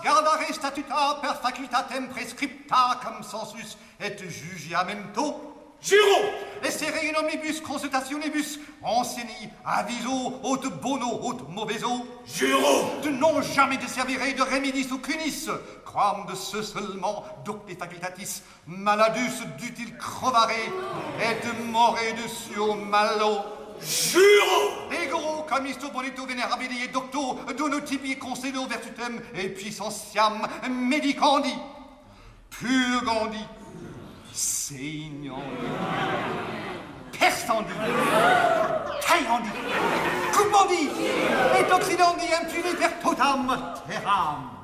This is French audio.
gardare statuta per facultatem prescripta cum sensus et jugiamento. Juro! Essere in omnibus consultationibus, enseigni, aviso, aut bono, aut mauvaiseo. Juro! De non jamais de servire de remedis ou cunis, quam de ce seulement docte facultatis, maladus dutil crovare, et more de suo malo. Juro! Ego, commisto bonito venerabili et docto, dono tibi concedo virtutem et puissentiam medicandi, purgandi, saignandi, perstandi, taillandi, coupandi, et occidandi impuni per totam terram.